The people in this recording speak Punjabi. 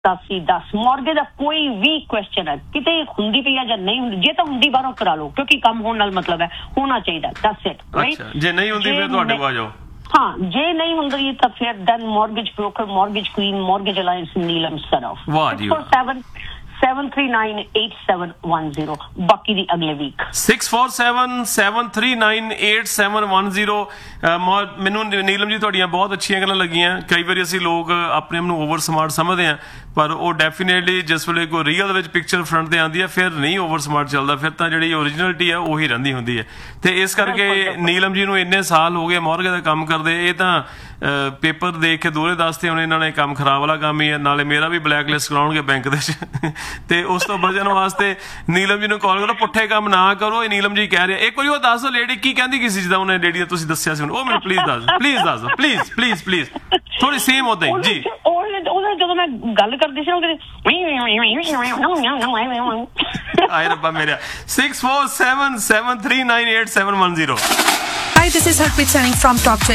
87 10 ਮੌਰਗੇਜ ਦਾ ਕੋਈ ਵੀ ਕੁਐਸਚਨ ਹੈ ਕਿਤੇ ਹੁੰਦੀ ਪਈ ਹੈ ਜਾਂ ਨਹੀਂ ਹੁੰਦੀ, ਜੇ ਤਾਂ ਹੁੰਦੀ ਬਾਹਰੋਂ ਕਰਾ ਲਓ ਕਿਉਂਕਿ ਕੰਮ ਹੋਣ ਨਾਲ ਮਤਲਬ ਹੈ, ਹੋਣਾ ਚਾਹੀਦਾ, ਦੈਟਸ ਇਟ, ਰਾਈਟ। ਜੇ ਨਹੀਂ ਹੁੰਦੀ ਫਿਰ ਤੁਹਾਡੇ ਕੋਲ ਆ ਜਾਓ। ਹਾਂ, ਜੇ ਨਹੀਂ ਹੁੰਦੀ ਤਾਂ ਫਿਰ then mortgage broker, mortgage Queen, mortgage alliance, Neelam Surf. ਵਾਹ ਜੀ 647-739-8710 ਬਾਕੀ ਦੀ ਅਗਲੇ ਵੀਕ। 647-739-8710। ਮੈਨੂੰ ਨੀਲਮ ਜੀ ਤੁਹਾਡੀਆਂ ਬਹੁਤ ਅੱਛੀਆਂ ਗੱਲਾਂ ਲੱਗੀਆਂ। ਕਈ ਵਾਰੀ ਅਸੀਂ ਲੋਕ ਆਪਣੇ ਆਪ ਨੂੰ ਓਵਰ ਸਮਾਰਟ ਸਮਝਦੇ ਹਾਂ, ਪਰ ਉਹ ਡੈਫੀਨੇਟਲੀ ਜਿਸ ਵੇਲੇ ਕੋਈ ਰੀਅਲ ਦੇ ਵਿੱਚ ਪਿਕਚਰ ਫਰੰਟ ਤੇ ਆਉਂਦੀ ਹੈ ਫਿਰ ਨਹੀਂ ਓਵਰ ਸਮਾਰਟ ਚੱਲਦਾ, ਫਿਰ ਤਾਂ ਜਿਹੜੀ ਓਰੀਜਨਲਿਟੀ ਹੈ ਉਹੀ ਰਹਿੰਦੀ ਹੁੰਦੀ ਹੈ। ਤੇ ਇਸ ਕਰਕੇ ਨੀਲਮ ਜੀ ਨੂੰ ਇੰਨੇ ਸਾਲ ਹੋ ਗਏ ਮੌਰਗੇਜ ਦਾ ਕੰਮ ਕਰਦੇ, ਇਹ ਤਾਂ ਪੇਪਰ ਦੇਖ ਕੇ ਦੂਰੇ ਦੱਸਦੇ ਹੁਣ ਇਹਨਾਂ ਨੇ ਕੰਮ ਖਰਾਬ ਵਾਲਾ ਕੰਮ ਹੀ ਹੈ, ਨਾਲੇ ਮੇਰਾ ਵੀ ਬਲੈਕ ਲਿਸਟ ਕਰਾਉਣਗੇ ਬੈਂਕ ਦੇ ਵਿੱਚ। ਤੇ ਉਸ ਤੋਂ ਬਚਣ ਵਾਸਤੇ ਨੀਲਮ ਜੀ ਨੂੰ ਕਾਲ ਕਰੋ, ਪੁੱਠੇ ਕੰਮ ਨਾ ਕਰੋ। ਇਹ ਨੀਲਮ ਜੀ ਕਹਿ ਰਹੇ ਇੱਕ ਵਾਰੀ ਉਹ ਦੱਸ ਦਿਓ ਲੇਡੀ ਕੀ ਕਹਿੰਦੀ ਸੀ ਜਿੱਦਾਂ ਉਹਨੇ ਲੇਡੀ ਤੁਸੀਂ ਦੱਸਿਆ ਸੀ, ਉਹ ਮੈਨੂੰ ਪਲੀਜ਼ ਦੱਸ ਦਿਓ ਪਲੀਜ਼ ਥੋੜੀ ਸੇਮ ਉਦਾਂ ਹੀ ਜੀ। ਉਹਦਾ ਜਦੋਂ ਮੈਂ ਗੱਲ ਕਰਦੀ ਸੀ ਆਏ ਰੱਬਾ ਮੇਰਾ। 647-739-8710। Hi, this is Harpreet Singh from Top